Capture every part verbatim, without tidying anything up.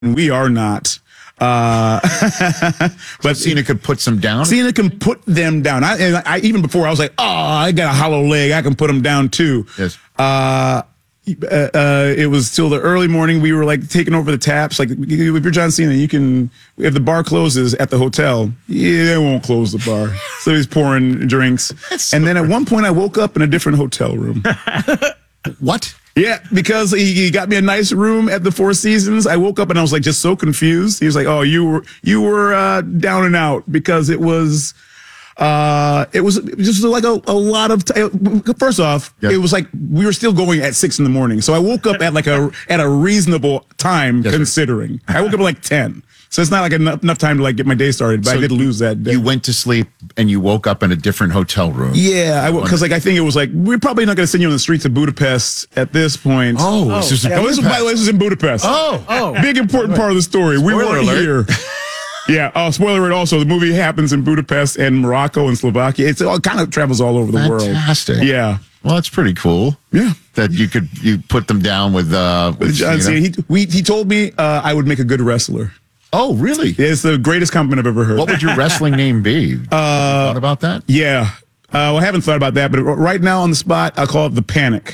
We are not. Uh, but Cena could put some down. Cena can put them down. I, and I even before I was like, oh, I got a hollow leg. I can put them down too. Yes. Uh, uh, it was till the early morning. We were like taking over the taps. Like if you're John Cena, you can. If the bar closes at the hotel, yeah, they won't close the bar. So he's pouring drinks. So and then at one point, I woke up in a different hotel room. What? Yeah, because he, he got me a nice room at the Four Seasons. I woke up and I was like just so confused. He was like, "Oh, you were you were uh, down and out because it was uh, it was just like a, a lot of t- first off, yep. It was like we were still going at six in the morning. So I woke up at like a at a reasonable time yes, considering. Sir. I woke up at like ten. So it's not like enough, enough time to like get my day started, but so I did lose that day. You went to sleep and you woke up in a different hotel room. Yeah, because like I think it was like we're probably not going to send you on the streets of Budapest at this point. Oh, oh this is yeah, this is, by the way, this is in Budapest. Oh, oh, big important part of the story. Spoiler we weren't alert. here. Yeah. Oh, spoiler alert. Also, the movie happens in Budapest and Morocco and Slovakia. It's all kind of travels all over the Fantastic. world. Fantastic. Yeah. Well, that's pretty cool. Yeah. That you could you put them down with uh with John Cena. He we he told me uh, I would make a good wrestler. Oh, really? It's the greatest compliment I've ever heard. What would your wrestling name be? Uh, thought about that? Yeah. Uh, well, I haven't thought about that, but right now on the spot, I'll call it the Panic.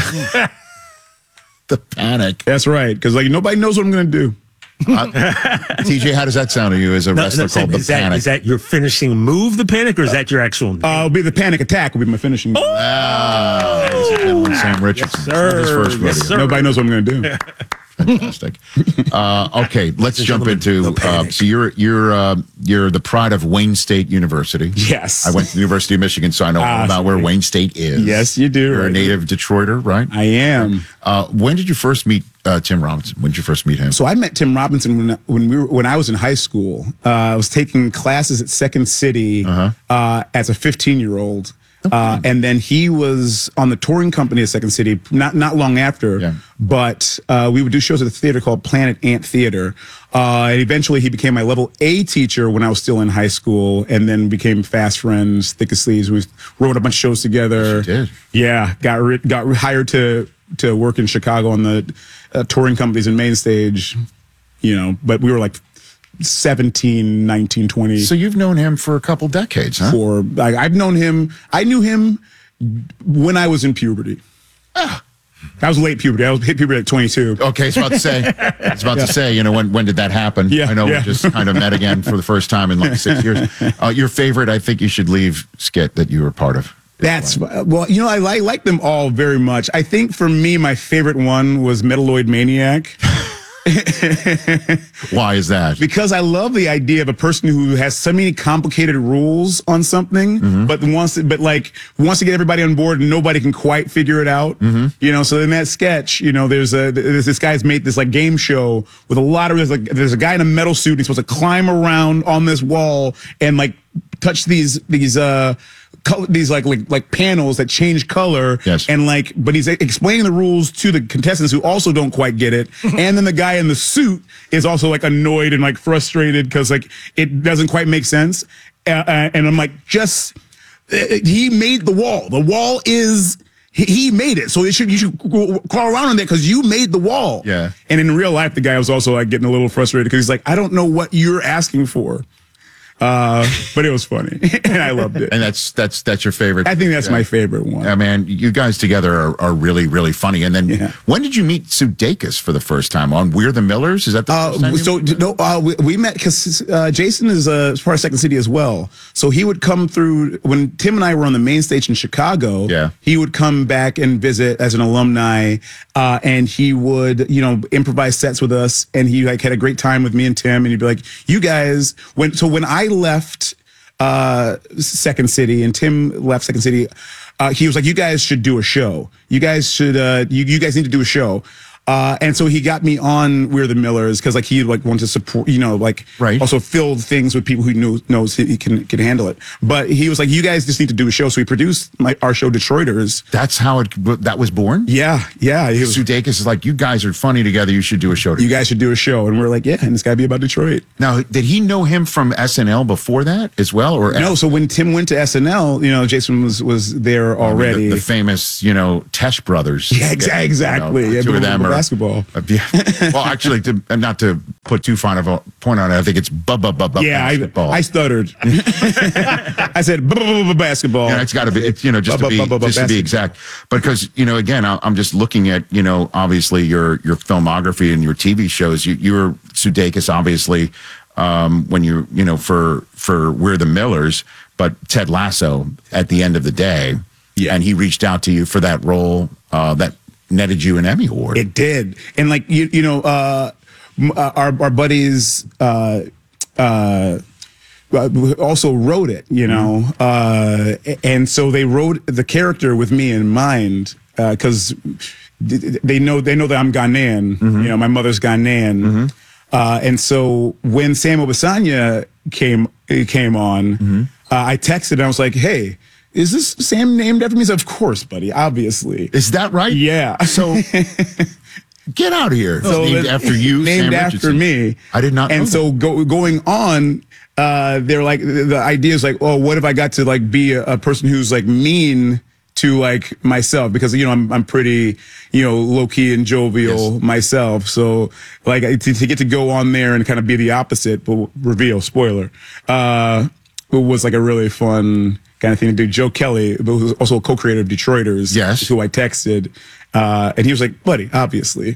The Panic. That's right, because like nobody knows what I'm going to do. Uh, T J, how does that sound to you as a no, wrestler no, called is the that, Panic? Is that your finishing move, the Panic, or is that your actual name? Uh, it'll be the Panic Attack will be my finishing move. Oh! Ah, ladies and gentlemen, Sam Richardson. Yes, sir. His first Yes, rodeo. sir. Nobody knows what I'm going to do. Fantastic. Uh, okay, let's jump into. Uh, so you're you're uh, you're the pride of Wayne State University. Yes, I went to the University of Michigan, so I know all uh, about where Wayne State is. Yes, you do. You're right? a native Detroiter, right? I am. Uh, when did you first meet uh, Tim Robinson? When did you first meet him? So I met Tim Robinson when when we were when I was in high school. Uh, I was taking classes at Second City uh-huh. uh, as a fifteen year old. Okay. Uh, and then he was on the touring company at Second City not not long after, yeah. but uh, we would do shows at the theater called Planet Ant Theater. Uh, and eventually he became my level A teacher when I was still in high school, and then became fast friends, thick as thieves. We wrote a bunch of shows together. Yes, you did. Yeah, got re- got hired to to work in Chicago on the uh, touring companies and main stage, you know, but we were like seventeen, nineteen, twenty. So you've known him for a couple decades, huh? For I, I've known him. I knew him when I was in puberty. Ah. I was late puberty. I was hit puberty at twenty-two. Okay, I was about to say. I was about yeah. to say. You know, when when did that happen? Yeah, I know yeah. we just kind of met again for the first time in like six years. Uh, your favorite? I think you should leave skit that you were part of. That's well, you know, I like like them all very much. I think for me, my favorite one was Metaloid Maniac. Why is that? Because I love the idea of a person who has so many complicated rules on something, mm-hmm. but wants to, but like wants to get everybody on board and nobody can quite figure it out. Mm-hmm. You know, so in that sketch, you know, there's a there's this guy's made this like game show with a lot of there's like there's a guy in a metal suit. And he's supposed to climb around on this wall and like touch these these uh. Color, these like, like like panels that change color, yes. and like, but he's explaining the rules to the contestants who also don't quite get it, and then the guy in the suit is also like annoyed and like frustrated because like it doesn't quite make sense, uh, and I'm like, just uh, he made the wall. The wall is he made it, so it should you should crawl around on that because you made the wall. Yeah, and in real life, the guy was also like getting a little frustrated because he's like, I don't know what you're asking for. Uh, but it was funny, and I loved it. And that's that's that's your favorite. I think that's yeah. my favorite one. Yeah, man, you guys together are, are really really funny. And then yeah. when did you meet Sudeikis for the first time on We're the Millers? Is that the uh, first time so? You no, uh, we, we met because uh, Jason is uh, part of Second City as well. So he would come through when Tim and I were on the main stage in Chicago. Yeah, he would come back and visit as an alumni, uh, and he would you know improvise sets with us, and he like had a great time with me and Tim, and he'd be like, "You guys when so when I left uh Second City and Tim left Second City, uh he was like, you guys should do a show. You guys should uh you, you guys need to do a show. Uh, and so he got me on We're the Millers because like he like wanted to support, you know, like right. also fill things with people who knew, knows he can can handle it. But he was like, you guys just need to do a show. So he produced my our show Detroiters. That's how it that was born. Yeah, yeah. He was, Sudeikis is like, you guys are funny together. You should do a show together. You guys should do a show, and we're like, yeah, and it's got to be about Detroit. Now, did he know him from S N L before that as well, or no? So when Tim went to S N L, you know, Jason was was there already. I mean, the, the famous, you know, Tesh brothers. Yeah, exa- exactly. You know, yeah, two of them are basketball. Uh, yeah. Well, actually, to, uh, not to put too fine of a point on it, I think it's bu bu bu bu Yeah, I, basketball. I stuttered. I said bu bu bu bu basketball. Yeah, it's got to be, it's, you know, just to Bu- be bu- bu- bu- just to be exact. Because, you know, again, I- I'm just looking at, you know, obviously your your filmography and your T V shows. You you were Sudeikis, obviously, um, when you you know for for We're the Millers, but Ted Lasso at the end of the day, Yeah. and he reached out to you for that role uh, that netted you an Emmy Award. It did, and like you, you know, uh, m- uh, our our buddies uh, uh, also wrote it, you know, uh, and so they wrote the character with me in mind because they know they know that I'm Ghanaian. Mm-hmm. You know, my mother's Ghanaian, Mm-hmm. uh, and so when Sam Obisanya came came on, Mm-hmm. uh, I texted and I was like, "Hey, is this Sam named after me?" He said, "Of course, buddy, obviously." Is that right? Yeah. So get out of here. So named it- after you, named Sam after Richardson. me. I did not know And that. so go, going on, uh, they're like the, the idea is like, oh, what if I got to like be a, a person who's like mean to like myself, because you know I'm I'm pretty you know low key and jovial Yes. myself. So like to, to get to go on there and kind of be the opposite, but reveal spoiler, uh, it was like a really fun kind of thing to do. Joe Kelly, who was also a co-creator of Detroiters, Yes. who I texted, uh, and he was like, buddy, obviously.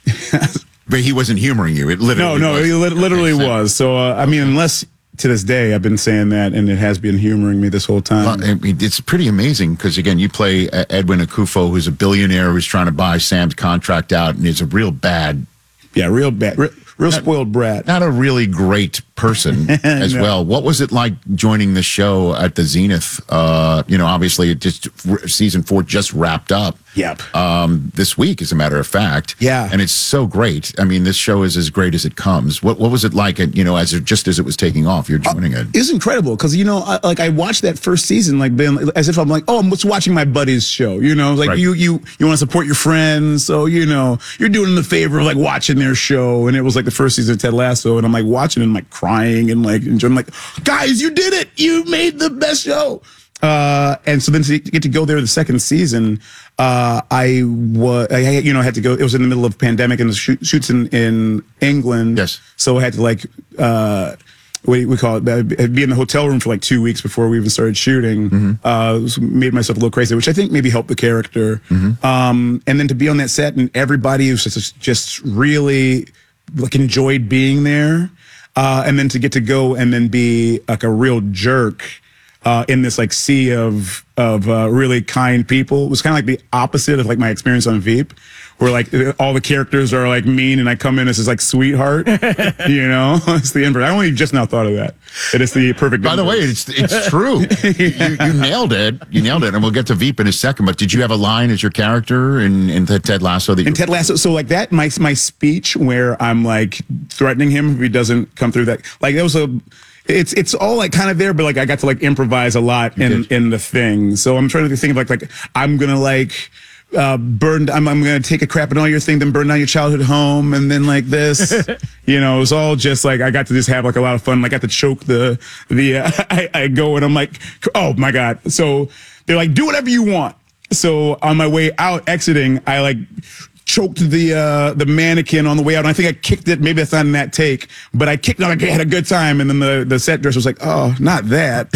But he wasn't humoring you. It No, literally no, was. it lit- literally Okay, so- was. So, uh, I mean, unless to this day I've been saying that, and it has been humoring me this whole time. Well, I mean, it's pretty amazing because, again, you play uh, Edwin Akufo, who's a billionaire who's trying to buy Sam's contract out, and is a real bad, Yeah, real bad, real, real spoiled brat. not a really great person as No. well. What was it like joining the show at the Zenith? Uh, you know, obviously, it just season four just wrapped up. Yep. Um, this week, as a matter of fact. Yeah. And it's so great. I mean, this show is as great as it comes. What What was it like? At, you know, as it, just as it was taking off, you're joining it. It's incredible because you know, I, like I watched that first season, like being as if I'm like, oh, I'm just watching my buddy's show. You know, like Right. you you you want to support your friends, so you know you're doing them the favor of like watching their show. And it was like the first season of Ted Lasso, and I'm like watching and like crying and like enjoying. Like, guys, you did it! You made the best show. Uh, and so then to get to go there the second season, uh, I was, I, you know, had to go, it was in the middle of pandemic and the shoot, shoots in, in England. Yes. So I had to like, uh, what we call it, uh, be in the hotel room for like two weeks before we even started shooting. Mm-hmm. Uh, so made myself a little crazy, which I think maybe helped the character. Mm-hmm. Um, and then to be on that set and everybody was just, just really like enjoyed being there. Uh, and then to get to go and then be like a real jerk, uh, in this like sea of, of, uh, really kind people. It was kind of like the opposite of like my experience on Veep, where like all the characters are like mean and I come in as this like sweetheart, you know, it's the inverse. I only just now thought of that. It is the perfect. By the way, inverse. it's it's true. you, you nailed it. You nailed it. And we'll get to Veep in a second. But did you have a line as your character in, in the Ted Lasso that you And Ted Lasso, so like that, my my speech where I'm like threatening him if he doesn't come through that, like that was a, it's it's all like kind of there, but like I got to like improvise a lot in did. in the thing. So I'm trying to think of like like I'm gonna like uh burn. I'm I'm gonna take a crap in all your thing, then burn down your childhood home, and then like this, you know, it was all just like I got to just have like a lot of fun. Like I got to choke the the uh, I, I go and I'm like, oh my god. So they're like, do whatever you want. So on my way out, exiting, I like choked the uh, the mannequin on the way out. And I think I kicked it. Maybe that's not in that take, but I kicked it. Like I had a good time. And then the, the set dresser was like, oh, not that.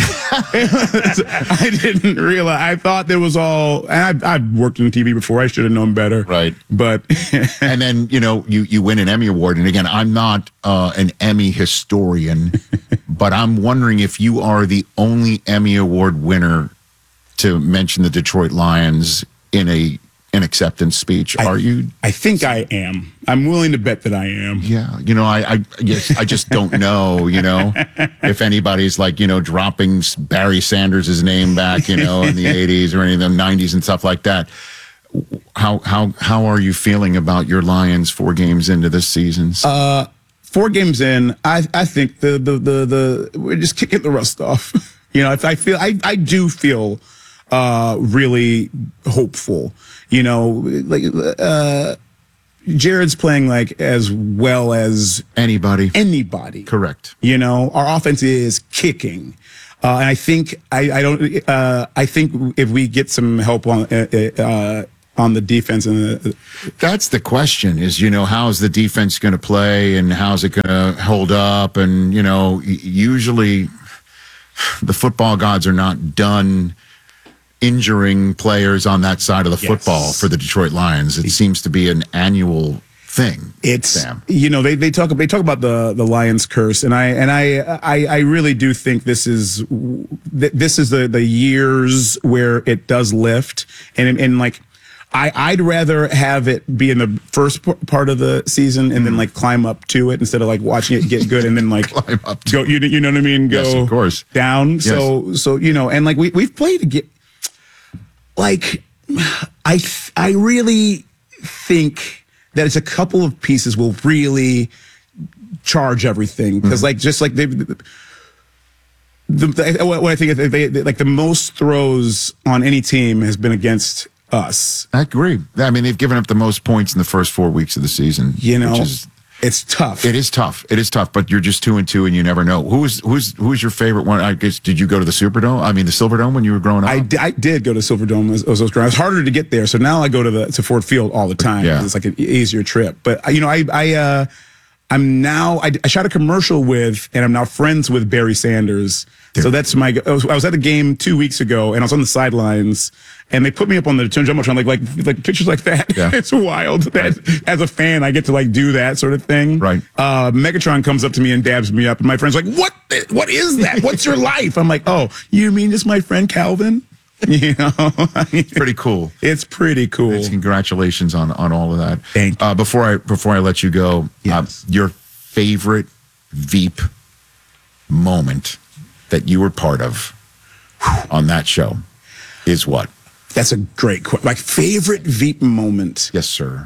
I didn't realize. I thought there was all, and I've, I've worked in T V before. I should have known better. Right. But and then, you know, you, you win an Emmy Award. And again, I'm not uh, an Emmy historian, but I'm wondering if you are the only Emmy Award winner to mention the Detroit Lions in a an acceptance speech. I, are you? I think I am. I'm willing to bet that I am. Yeah. You know, I, I, yes, I just don't know, you know, if anybody's like, you know, dropping Barry Sanders' name back, you know, in the eighties or any of the nineties and stuff like that. How, how, how are you feeling about your Lions four games into this season? Uh, four games in, I, I think the, the, the, the, we're just kicking the rust off. You know, if I feel, I, I do feel, uh, really hopeful, you know, like, uh, Jared's playing like as well as Anybody. anybody. Correct. You know, our offense is kicking. Uh, and I think, I, I don't, uh, I think if we get some help on, uh, uh, on the defense and the, That's the question is, you know, how's the defense going to play and how's it going to hold up? And, you know, usually the football gods are not done injuring players on that side of the yes. football for the Detroit Lions. It seems to be an annual thing. It's Sam. You know, they, they talk they talk about the the Lions curse, and I and I I, I really do think this is this is the the years where it does lift, and and like I I'd rather have it be in the first p- part of the season and then like climb up to it instead of like watching it get good and then like Climb up to go you you know what I mean go Yes, of course. down. Yes. So so you know, and like we we've played get like I I really think that it's a couple of pieces will really charge everything because mm-hmm. like just like they the, the, what I think is they, they like the most throws on any team has been against us. I agree. I mean, they've given up the most points in the first four weeks of the season. You know, which is, it's tough. It is tough. It is tough, but you're just two and two, and you never know. Who's who's who's your favorite one? I guess did you go to the Superdome? I mean, the Silverdome when you were growing up. I, d- I did go to Silverdome as, as I was growing. It was harder to get there, so now I go to the to Ford Field all the time. Yeah. It's like an easier trip. But you know, I I uh, I'm now I, I shot a commercial with, and I'm now friends with Barry Sanders. So that's my. I was, I was at the game two weeks ago, and I was on the sidelines, and they put me up on the jumbotron, like like like pictures like that. Yeah. It's wild. That as a fan, I get to like do that sort of thing. Right. Uh, Megatron comes up to me and dabs me up, and my friend's like, "What? the- What is that? What's your life?" I'm like, "Oh, you mean just my friend Calvin?" You know, I mean, Pretty cool. it's pretty cool. Congratulations on on all of that. Thank you. Uh, before I before I let you go, Yes. uh, your favorite Veep moment that you were part of on that show is what? That's a great question. My favorite Veep moment. Yes, sir.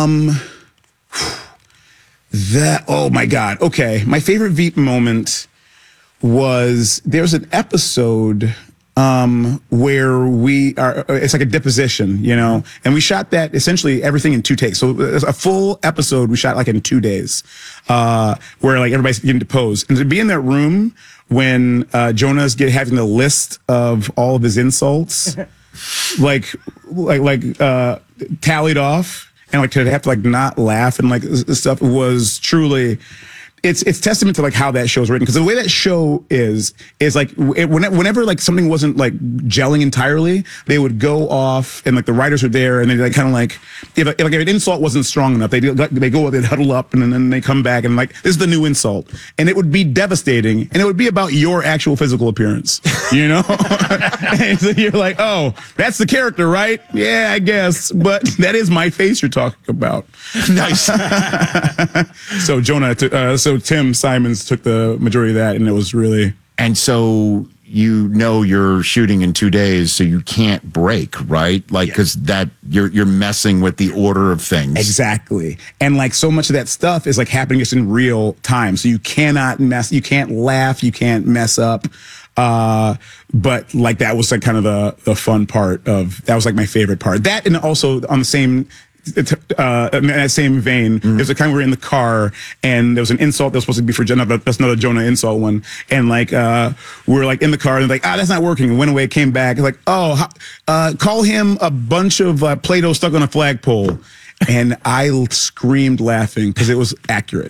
That, oh my God. Okay. My favorite Veep moment was there's an episode um, where we are, it's like a deposition, you know, and we shot that essentially everything in two takes. So it's a full episode we shot like in two days uh, where like everybody's getting deposed. And to be in that room when uh, Jonah's get, having the list of all of his insults, like, like, like uh, tallied off. And like to have to like not laugh and like stuff was truly, it's it's testament to like how that show's written, because the way that show is is like it, whenever, whenever like something wasn't like gelling entirely, they would go off and like the writers were there and they like kind of like if, if like if an insult wasn't strong enough, they they go they'd huddle up and then they come back and like this is the new insult, and it would be devastating and it would be about your actual physical appearance, you know. And so you're like, oh, that's the character, right? Yeah, I guess, but that is my face you're talking about. Nice. So Jonah, t- uh, so Tim Simons took the majority of that, and it was really. And so you know you're shooting in two days, so you can't break, right? Like because that you're you're messing with the order of things. Exactly. And like so much of that stuff is like happening just in real time. So you cannot mess, you can't laugh, you can't mess up. Uh, but like that was like kind of the, the fun part of, that was like my favorite part. That, and also on the same, uh, in that same vein, mm-hmm. there's a time we were in the car and there was an insult that was supposed to be for Jonah, but that's another Jonah insult one. And like, uh, we were like in the car and like, ah, that's not working. And went away, came back. Like, oh, how, uh, call him a bunch of uh, Play-Doh stuck on a flagpole. And I screamed laughing because it was accurate.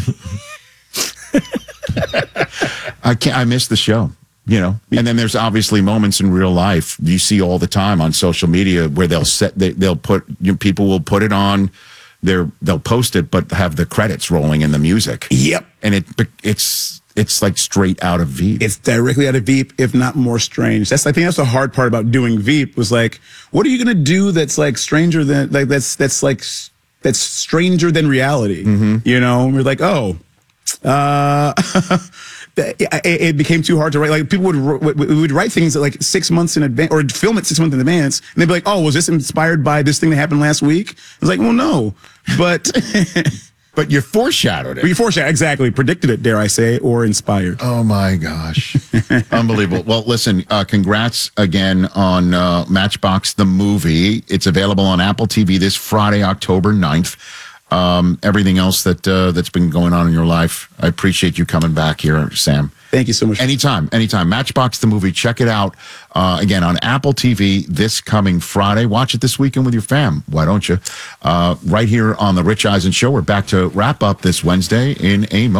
I can't, I missed the show. You know, and then there's obviously moments in real life you see all the time on social media where they'll set, they, they'll put, you know, people will put it on their, they'll post it, but have the credits rolling in the music. Yep. And it, it's, it's like straight out of Veep. It's directly out of Veep, if not more strange. That's, I think that's the hard part about doing Veep was like, what are you going to do that's like stranger than, like, that's, that's like, that's stranger than reality. Mm-hmm. You know, and we're like, oh, uh, it became too hard to write. Like people would we would write things like six months in advance, or film it six months in advance, and they'd be like, "Oh, was this inspired by this thing that happened last week?" I was like, "Well, no, but but you foreshadowed it. You foreshadowed exactly, predicted it, dare I say, or inspired." Oh my gosh, unbelievable! Well, listen, uh, congrats again on uh, Matchbox the movie. It's available on Apple T V this Friday, October ninth. um, everything else that uh, that's been going on in your life. I appreciate you coming back here, Sam. Thank you so much. Anytime, anytime. Matchbox the movie. Check it out. Uh, again, on Apple T V this coming Friday. Watch it this weekend with your fam. Why don't you? Uh, right here on The Rich Eisen Show. We're back to wrap up this Wednesday in a moment.